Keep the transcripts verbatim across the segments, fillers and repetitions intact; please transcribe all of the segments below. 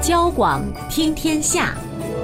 交广听天下。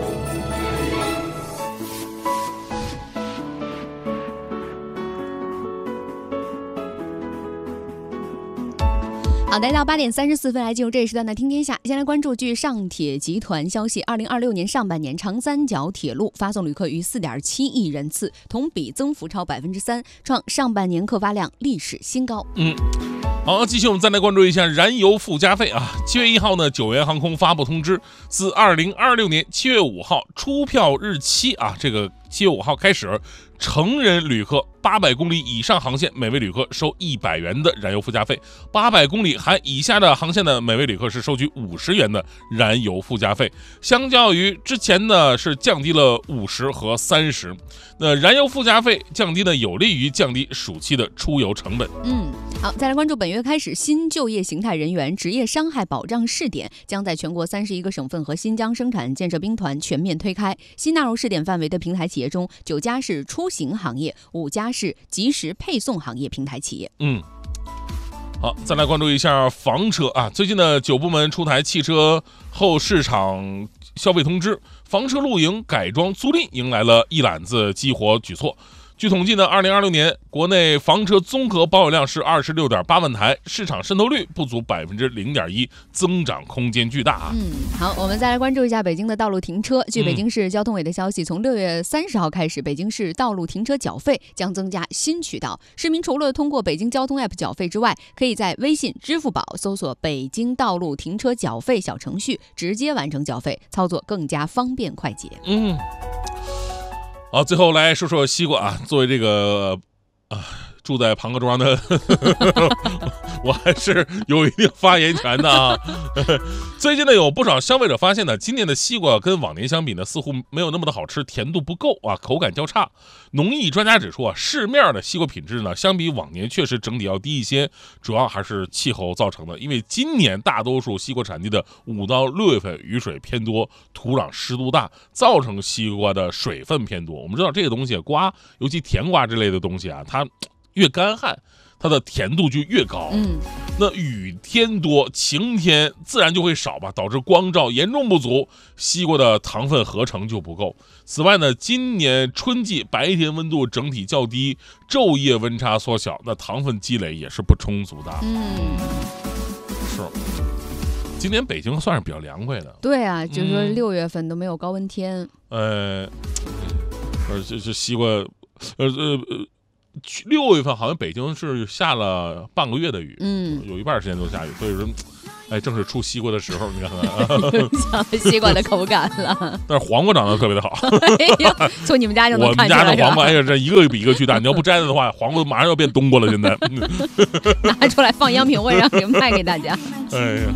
好的，到八点三十四分来进入这一时段的听天下。先来关注据上铁集团消息，二零二六年上半年长三角铁路发送旅客逾四点七亿人次，同比增幅超百分之三，创上半年客发量历史新高。 嗯。好，继续我们再来关注一下燃油附加费啊。七月一号呢，九元航空发布通知，自二零二六年七月五号出票日期啊，这个七月五号开始，成人旅客八百公里以上航线每位旅客收一百元的燃油附加费，八百公里含以下的航线的每位旅客是收取五十元的燃油附加费。相较于之前呢，是降低了五十和三十。那燃油附加费降低呢，有利于降低暑期的出游成本。 嗯。好，再来关注本月开始新就业形态人员职业伤害保障试点将在全国三十一个省份和新疆生产建设兵团全面推开。新纳入试点范围的平台企业中，九家是出行行业，五家是即时配送行业平台企业。 嗯。好，再来关注一下房车啊。最近呢，九部门出台汽车后市场消费通知，房车露营、改装、租赁迎来了一揽子激活举措。据统计呢，二零二六年国内房车综合保有量是二十六点八万台，市场渗透率不足百分之零点一，增长空间巨大啊。 嗯，好，我们再来关注一下北京的道路停车。据北京市交通委的消息，从六月三十号开始，北京市道路停车缴费将增加新渠道。市民除了通过北京交通 A P P 缴费之外，可以在微信、支付宝搜索“北京道路停车缴费”小程序，直接完成缴费，操作更加方便快捷。 嗯。好，最后来说说西瓜啊。作为这个啊住在庞各庄的我还是有一定发言权的啊。最近呢，有不少消费者发现呢，今年的西瓜跟往年相比呢，似乎没有那么的好吃，甜度不够啊，口感较差。农艺专家指出啊，市面的西瓜品质呢，相比往年确实整体要低一些，主要还是气候造成的。因为今年大多数西瓜产地的五到六月份雨水偏多，土壤湿度大，造成西瓜的水分偏多。我们知道这个东西瓜，尤其甜瓜之类的东西啊，它越干旱，它的甜度就越高。 嗯， 那雨天多，晴天自然就会少吧，导致光照严重不足，西瓜的糖分合成就不够。此外呢，今年春季白天温度整体较低，昼夜温差缩小，那糖分积累也是不充足的。 嗯， 是。今年北京算是比较凉快的。 对啊，就是说六月份都没有高温天。 嗯、呃，这这西瓜，呃呃呃。六月份好像北京是下了半个月的雨， 嗯， 有一半时间都下雨，所以说，哎，正是出西瓜的时候，你看看，西瓜的口感了。 但是黄瓜长得特别的好， 哎呀，从你们家就能看出来。 我们家的黄瓜，哎呀，这一个比一个巨大，你要不摘的话，黄瓜马上要变冬瓜了。现在拿出来放样品会，让你卖给大家。 哎呀。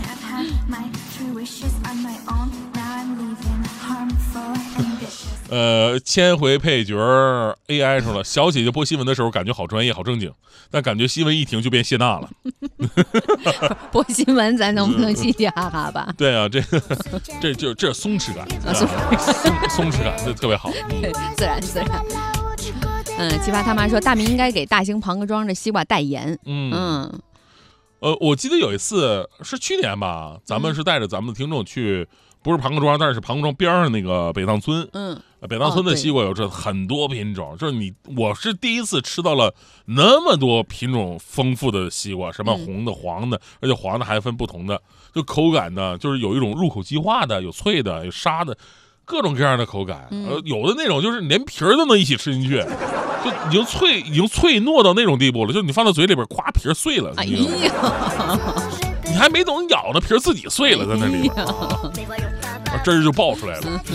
呃，千回配角 A I 上了，小姐姐播新闻的时候感觉好专业好正经，但感觉新闻一停就变谢娜了。 播新闻咱能不能嘻嘻哈哈吧？ 对啊，这个这就这松弛感，啊、松松弛感这特别好， 对，自然自然。嗯，奇葩他妈说大明应该给大兴庞各庄的西瓜代言。 嗯嗯， 呃，我记得有一次是去年吧，咱们是带着咱们的听众去。不是庞各庄，但是庞各庄边上那个北藏村， 嗯， 北藏村的西瓜有这很多品种，哦、就是你我是第一次吃到了那么多品种丰富的西瓜，什么红的、黄的，而且黄的还分不同的，就口感呢，就是有一种入口即化的，有脆的，有沙的，各种各样的口感， 嗯、 呃，有的那种就是连皮儿都能一起吃进去，就已经脆，已经脆糯到那种地步了，就是你放到嘴里边，咵皮儿碎了， 哎呀。 你还没懂咬呢，皮儿自己碎了，在那里边，啊，汁儿就爆出来了。